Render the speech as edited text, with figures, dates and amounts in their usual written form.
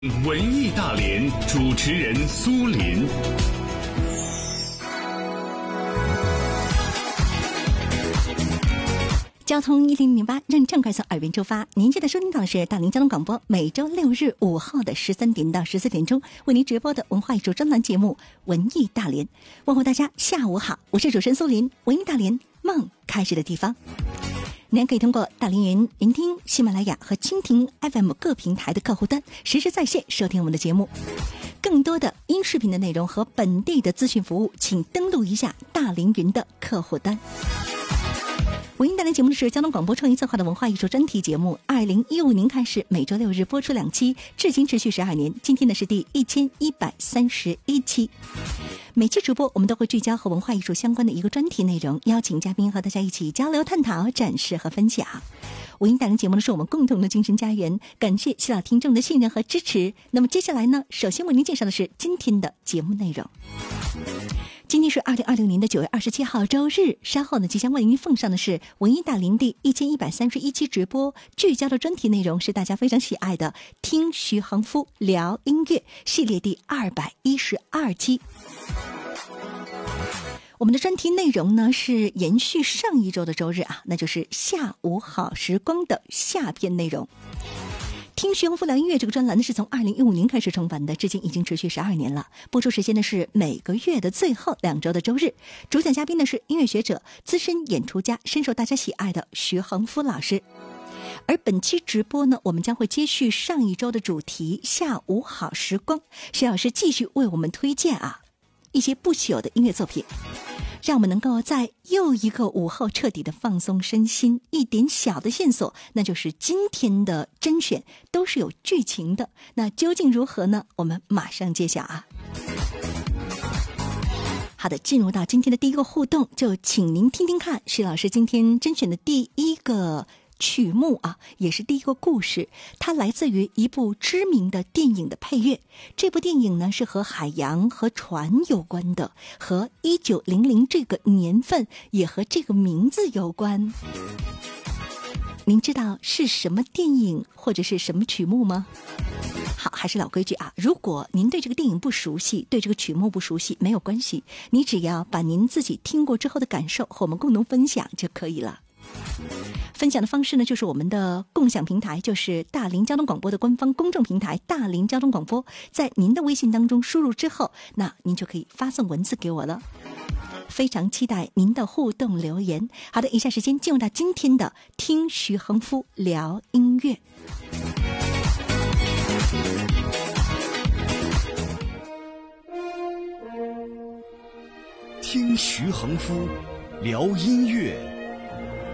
文艺大联主持人苏林。 交通1008让正快从耳边出发。您现在收听到的是大林交通广播，每周6日午后的13点到14点钟为您直播的文化艺术专栏节目《文艺大联》。问候大家下午好，我是主持人苏林。文艺大联，梦开始的地方。您可以通过大连云、聆听、喜马拉雅和蜻蜓 FM 各平台的客户端实时在线收听我们的节目。更多的音视频的内容和本地的资讯服务，请登录一下大连云的客户端。文艺大联节目的是交通广播创意策划的文化艺术专题节目，2015年开始每周6日播出2期，至今持续12年。今天呢是第1131期。每期直播我们都会聚焦和文化艺术相关的一个专题内容，邀请嘉宾和大家一起交流探讨、展示和分享。文艺大联节目呢是我们共同的精神家园，感谢希老听众的信任和支持。那么接下来呢，首先为您介绍的是今天的节目内容。今天是2020年的9月27号周日，稍后呢即将为您奉上的是文艺大联第1131期直播，聚焦的专题内容是大家非常喜爱的听徐恒夫聊音乐系列第212期。我们的专题内容呢是延续上一周的周日那就是下午好时光的下篇内容。听徐恒夫聊音乐这个专栏呢是从2015年开始创办的，至今已经持续12年了。播出时间呢是每个月的最后2周的周日。主讲嘉宾呢是音乐学者、资深演出家，深受大家喜爱的徐恒夫老师。而本期直播呢，我们将会接续上一周的主题下午好时光，徐老师继续为我们推荐一些不朽的音乐作品，让我们能够在又一个午后彻底的放松身心。一点小的线索，那就是今天的甄选都是有剧情的，那究竟如何呢？我们马上揭晓好的，进入到今天的第一个互动，就请您听听看徐老师今天甄选的第一个曲目也是第一个故事，它来自于一部知名的电影的配乐。这部电影呢是和海洋和船有关的，和1900这个年份也和这个名字有关。您知道是什么电影或者是什么曲目吗？好，还是老规矩如果您对这个电影不熟悉，对这个曲目不熟悉，没有关系，你只要把您自己听过之后的感受和我们共同分享就可以了。分享的方式呢，就是我们的共享平台，就是大林交通广播的官方公众平台大林交通广播，在您的微信当中输入之后，那您就可以发送文字给我了。非常期待您的互动留言。好的，以下时间进入到今天的听徐恒夫聊音乐。 听徐恒夫聊音乐。